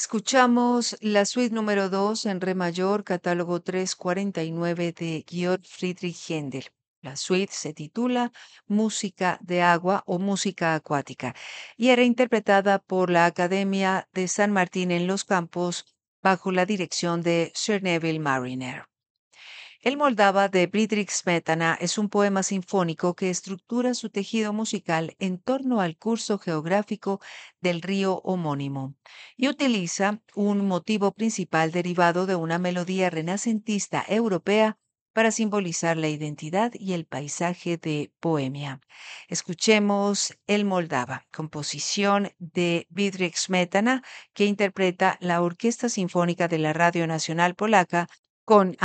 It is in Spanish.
Escuchamos la suite número 2 en re mayor, catálogo 349 de Georg Friedrich Händel. La suite se titula Música de agua o música acuática y era interpretada por la Academia de San Martín en los Campos bajo la dirección de Sir Neville Marriner. El Moldava de Friedrich Smetana es un poema sinfónico que estructura su tejido musical en torno al curso geográfico del río homónimo y utiliza un motivo principal derivado de una melodía renacentista europea para simbolizar la identidad y el paisaje de Bohemia. Escuchemos El Moldava, composición de Friedrich Smetana, que interpreta la Orquesta Sinfónica de la Radio Nacional Polaca con